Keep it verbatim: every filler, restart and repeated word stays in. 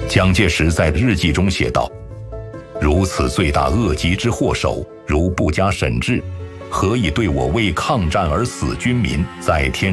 蒋介石在日记中写道：“如此罪大恶极之祸首，如不加审治，何以对我为抗战而死军民在天